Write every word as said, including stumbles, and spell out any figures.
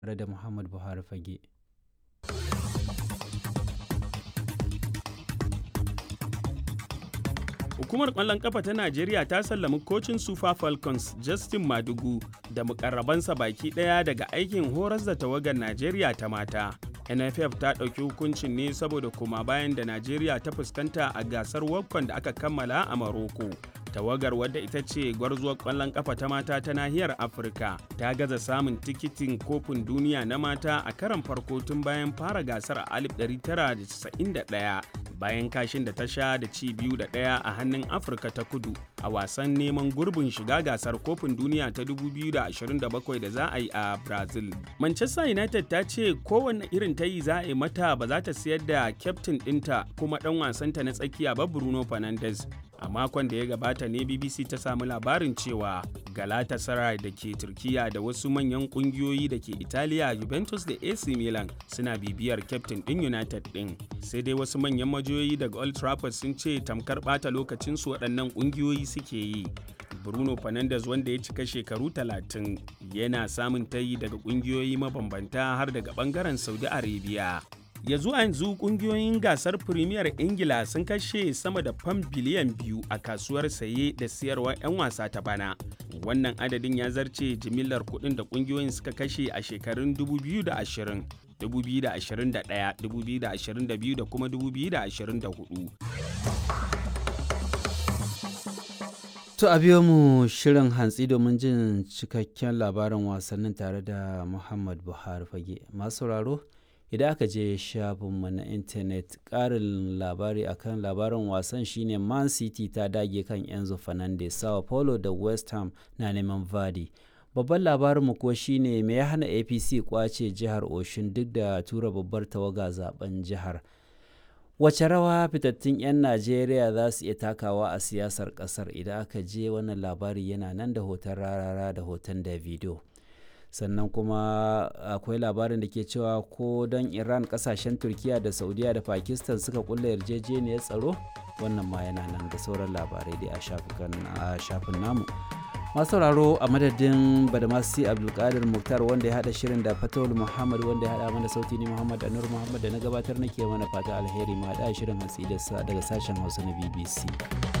tare da Muhammad Buhari Fage. Hukumar ƙwallon ƙafa ta Najeriya ta sallami kocin Super Falcons Justin Madugu da mukarrabansa baki ɗaya daga aikin horas da tawagar Najeriya ta mata. N F F ta ɗauki hukuncin ne saboda koma bayan da Najeriya ta fuskanta a gasar WAFCON da aka kammala a Maroko. Tawagar wadda ita ce gwarzuwar ƙwallon ƙafa ta mata ta nahiyar Afirka ta gaza samun tikitin kofin duniya na mata a karon farko tun bayan fara gasar a alif ɗari tara da casa'in da ɗaya. Bayan kashin da ta sha da ci biyu da ɗaya a hannun Afirka ta Kudu a wasan neman gurbin shiga gasar kofin duniya ta dubu biyu da ashirin da bakwai da za a yi a Brazil. Manchester United ta ce kowanne irin ta yi za a yi mata ba za ta siyar da kyaftin ɗinta kuma ɗan wasanta na tsakiya ba Bruno Fernandes. A makon da ya gabata ne B B C ta samu labarin cewa Galatasaray da ke Turkiya da wasu manyan kungiyoyi da ke Italiya, Juventus da A C Milan suna bibiyar kyaftin ɗin United ɗin. Sai dai wasu manyan majiyoyi daga Old Trafford sun ce tamkar ɓata lokacinsu waɗannan kungiyoyi suke yi. Bruno Fernandes wanda ya cika shekaru talatin yana samun tayi daga kungiyoyi mabambanta har daga ɓangaren Saudi Arabia. Ya zuwa yanzu kungiyoyin gasar Premier Ingila sun kashe sama da fam biliyan biyu a kasuwar saye da siyarwar 'yan wasa ta bana. Wannan adadin ya zarce jimillar kuɗin da kungiyoyin suka kashe a shekarun dubu biyu da ashirin, dubu biyu da ashirin da ɗaya, dubu biyu da ashirin da biyu da kuma dubu biyu da ashirin da hudu. To a biyo mu shirin hantsi domin jin cikakken labarin wasannin tare da Muhammad Buhari Fage. Masu sauraro, idan aka je shafinmu na intanet ƙarin labari akan labarin wasan shine Man City ta dage kan Enzo Fernandez, Sao Paulo da West Ham na neman Vardy. Babban labarinmu kuwa shine me ya hana A P C kwace jihar Oshun duk da tura babbar tawaga zaben jihar. Wace rawa fitattun 'yan Najeriya za su iya takawa a siyasar ƙasar? Idan aka je wannan labari yana nan da hoton Rarara da hoton Davido. Sannan kuma akwai labarin da ke cewa ko don Iran, kasashen Turkiya da Saudiya da Pakistan suka kulla yarjejeniyar tsaro, wannan ma yana nan da sauran labarai dai a shafin namu. Masu sauraro, a madadin Badamasi Abdulkadir Muktar wanda ya hada shirin da Fatawul Muhammad wanda ya hada mana sauti ni Muhammad Anur Muhammad da na gabatar nake mana fata alheri, ma hada shirin hantsi daga sashen Hausa na B B C.